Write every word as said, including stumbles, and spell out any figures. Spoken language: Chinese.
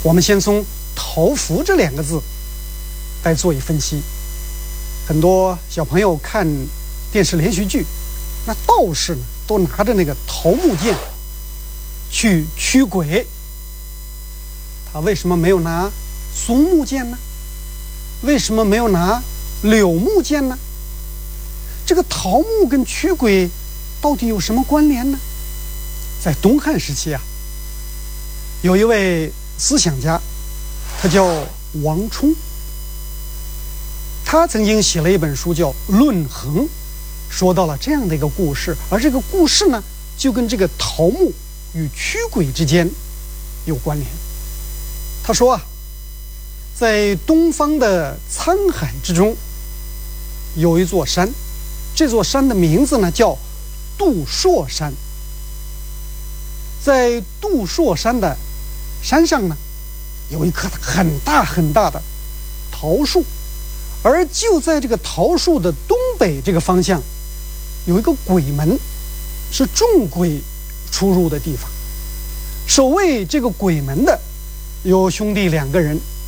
我们先从桃符这两个字来做一分析。很多小朋友看电视连续剧，那道士呢都拿着那个桃木剑去驱鬼，他为什么没有拿松木剑呢？为什么没有拿柳木剑呢？这个桃木跟驱鬼到底有什么关联呢？在东汉时期啊，有一位思想家，他叫王充，他曾经写了一本书叫《论衡》，说到了这样的一个故事，而这个故事呢，就跟这个桃木与驱鬼之间有关联。他说啊，在东方的沧海之中，有一座山，这座山的名字呢叫杜朔山。在杜朔山的山上呢，有一棵很大很大的桃树，而就在这个桃树的东北这个方向，有一个鬼门，是众鬼出入的地方。守卫这个鬼门的有兄弟两个人，